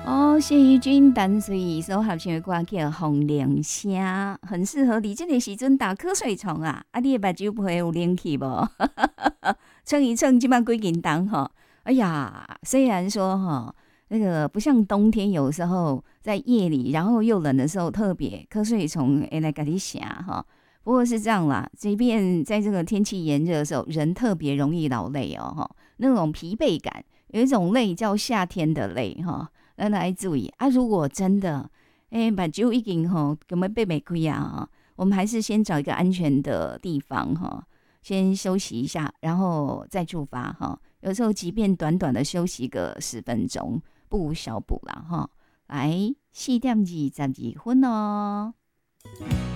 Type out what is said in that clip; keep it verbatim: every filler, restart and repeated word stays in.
哦，谢怡君淡水所合唱的歌叫《风铃声》，很适合你这个时阵打瞌睡虫啊！啊，你的目睭皮有冷气无？称一称，今晚几斤重哈？哎呀，虽然说哈，那个不像冬天，有时候在夜里，然后又冷的时候，特别瞌睡虫会来给你响哈。不过是这样啦，即便在这个天气炎热的时候，人特别容易劳累哦哈，那种疲惫感，有一种累叫夏天的累哈。咱来注意啊！如果真的，哎、欸，目睭已经吼根本被没开啊，我们还是先找一个安全的地方哈，先休息一下，然后再出发哈。有时候即便短短的休息个十分钟，不无小补啦哈。来，四点二十二分哦。